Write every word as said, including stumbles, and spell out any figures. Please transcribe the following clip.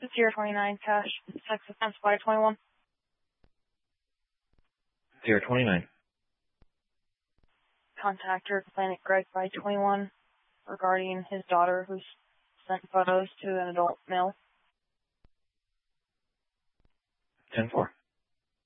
zero twenty-nine cash, sex offense by twenty-one. zero twenty-nine. Contactor Planet Greg by twenty-one regarding his daughter who's sent photos to an adult male. ten four.